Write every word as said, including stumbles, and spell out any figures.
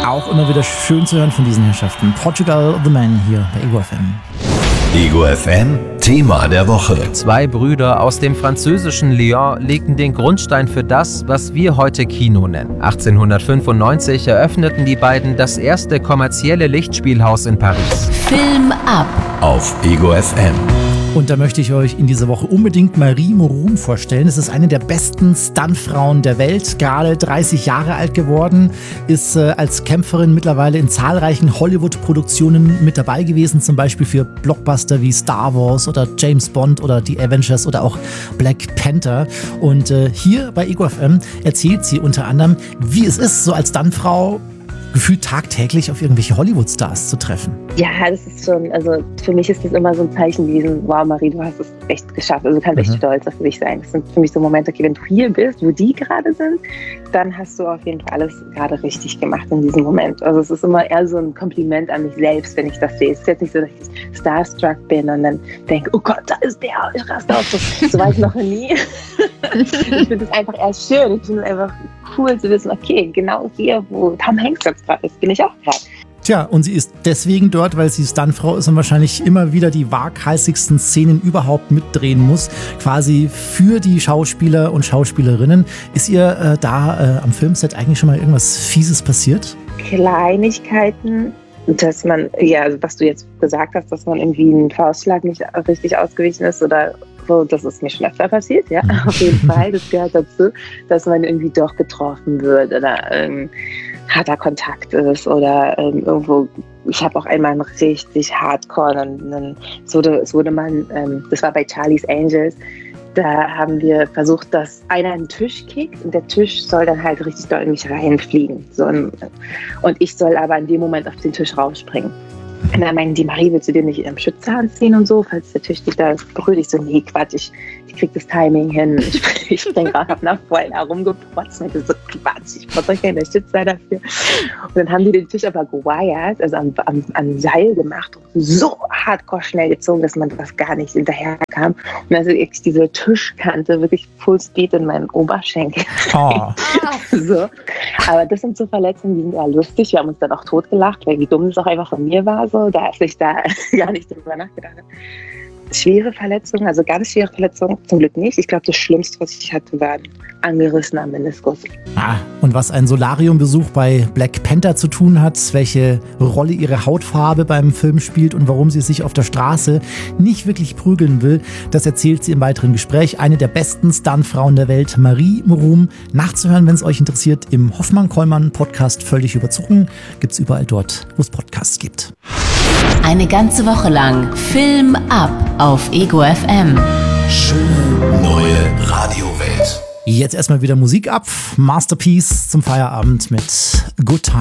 Auch immer wieder schön zu hören von diesen Herrschaften. Portugal The Man hier bei Ego F M. Ego F M, Thema der Woche. Zwei Brüder aus dem französischen Lyon legten den Grundstein für das, was wir heute Kino nennen. achtzehnhundertfünfundneunzig eröffneten die beiden das erste kommerzielle Lichtspielhaus in Paris. Film ab Auf Ego F M. Und da möchte ich euch in dieser Woche unbedingt Marie Morum vorstellen. Es ist eine der besten Stuntfrauen der Welt, gerade dreißig Jahre alt geworden, ist äh, als Kämpferin mittlerweile in zahlreichen Hollywood-Produktionen mit dabei gewesen, zum Beispiel für Blockbuster wie Star Wars oder James Bond oder die Avengers oder auch Black Panther. Und äh, hier bei Ego F M erzählt sie unter anderem, wie es ist, so als Stuntfrau gefühlt tagtäglich auf irgendwelche Hollywood-Stars zu treffen. Ja, das ist schon, also für mich ist das immer so ein Zeichen gewesen, wow Marie, du hast es echt geschafft, also du kannst echt Mhm. stolz auf dich sein. Das sind für mich so Momente, okay, wenn du hier bist, wo die gerade sind, dann hast du auf jeden Fall alles gerade richtig gemacht in diesem Moment. Also es ist immer eher so ein Kompliment an mich selbst, wenn ich das sehe. Es ist jetzt nicht so, dass ich starstruck bin und dann denke, oh Gott, da ist der, ich raste auf. So, so war ich noch nie. Ich finde es einfach eher schön, ich finde es einfach cool zu wissen, okay, genau hier, wo Tom Hanks jetzt gerade ist, bin ich auch gerade. Tja, und sie ist deswegen dort, weil sie Stuntfrau ist und wahrscheinlich immer wieder die waghalsigsten Szenen überhaupt mitdrehen muss, quasi für die Schauspieler und Schauspielerinnen. Ist ihr äh, da äh, am Filmset eigentlich schon mal irgendwas Fieses passiert? Kleinigkeiten, dass man, ja, also was du jetzt gesagt hast, dass man irgendwie einen Faustschlag nicht richtig ausgewichen ist oder so, das ist mir schon öfter passiert, ja, auf jeden Fall. Das gehört dazu, dass man irgendwie doch getroffen wird oder ähm, harter Kontakt ist oder ähm, irgendwo, ich habe auch einmal einen richtig Hardcore, dann, dann es wurde, es wurde mal, ähm, das war bei Charlie's Angels, da haben wir versucht, dass einer einen Tisch kickt und der Tisch soll dann halt richtig doll in mich reinfliegen. So, und ich soll aber in dem Moment auf den Tisch rausspringen. Und dann meinen die, Marie, willst du dir nicht im Schütze anziehen und so, falls der Tisch dich da berührt? Ich so, nee, Quatsch, ich, ich krieg das Timing hin. Ich, ich spring gerade auf einer Foil herumgeprotzt und ich so, Quatsch, ich brauche doch keine Stütze dafür. Und dann haben die den Tisch aber gewired, also am, am, am Seil gemacht und so hardcore schnell gezogen, dass man das gar nicht hinterher kam. Und also ich diese Tischkante wirklich full speed in meinen Oberschenkel. Oh. So. Aber das sind so Verletzungen, die sind ja lustig. Wir haben uns dann auch totgelacht, weil wie dumm es auch einfach von mir war, so, da ich da gar nicht drüber nachgedacht habe. Schwere Verletzungen, also ganz schwere Verletzungen, zum Glück nicht. Ich glaube, das Schlimmste, was ich hatte, war ein angerissener Meniskus. Ah, und was ein Solariumbesuch bei Black Panther zu tun hat, welche Rolle ihre Hautfarbe beim Film spielt und warum sie sich auf der Straße nicht wirklich prügeln will, das erzählt sie im weiteren Gespräch. Eine der besten Stuntfrauen der Welt, Marie Morum. Nachzuhören, wenn es euch interessiert, im Hoffmann-Kollmann-Podcast Völlig überzogen. Gibt es überall dort, wo es Podcasts gibt. Eine ganze Woche lang Film ab auf Ego F M. Schöne neue Radiowelt. Jetzt erstmal wieder Musik ab. Masterpiece zum Feierabend mit Good Time.